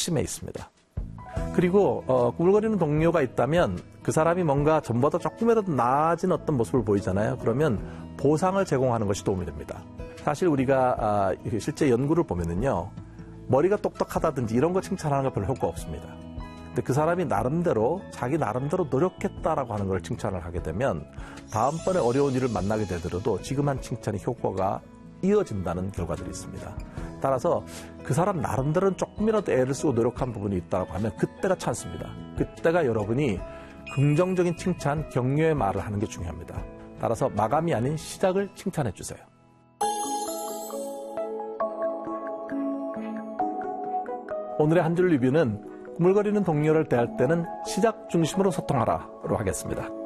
핵심에 있습니다. 그리고 꾸물거리는 동료가 있다면 그 사람이 뭔가 전보다 조금이라도 나아진 어떤 모습을 보이잖아요. 그러면 보상을 제공하는 것이 도움이 됩니다. 사실 우리가 실제 연구를 보면은요, 머리가 똑똑하다든지 이런 거 칭찬하는 거 별로 효과 없습니다. 근데 그 사람이 나름대로 자기 나름대로 노력했다라고 하는 걸 칭찬을 하게 되면 다음번에 어려운 일을 만나게 되더라도 지금 한 칭찬이 효과가 이어진다는 결과들이 있습니다. 따라서 그 사람 나름대로는 조금이라도 애를 쓰고 노력한 부분이 있다고 하면 그때가 찬스입니다. 그때가 여러분이 긍정적인 칭찬, 격려의 말을 하는 게 중요합니다. 따라서 마감이 아닌 시작을 칭찬해 주세요. 오늘의 한 줄 리뷰는 꾸물거리는 동료를 대할 때는 시작 중심으로 소통하라로 하겠습니다.